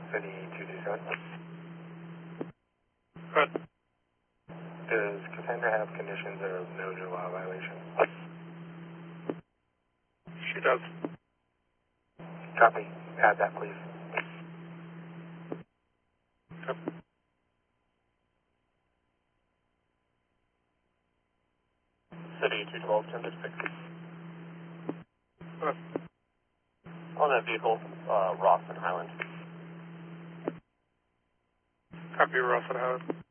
City 227. Good. Does Cassandra have conditions of no new law violation? She does. Copy. Add that, please. Yep. City 212, 10 to 6. Good. On that vehicle, Ross and Highland. Copy, Ross and Howard.